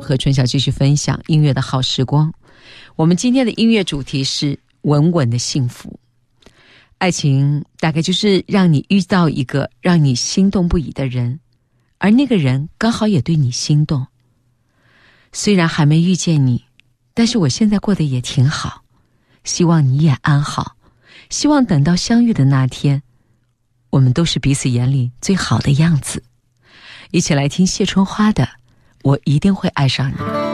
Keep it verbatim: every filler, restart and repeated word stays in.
和春晓继续分享音乐的好时光。我们今天的音乐主题是稳稳的幸福。爱情大概就是让你遇到一个让你心动不已的人，而那个人刚好也对你心动。虽然还没遇见你，但是我现在过得也挺好，希望你也安好，希望等到相遇的那天，我们都是彼此眼里最好的样子。一起来听谢春花的《我一定会爱上你》。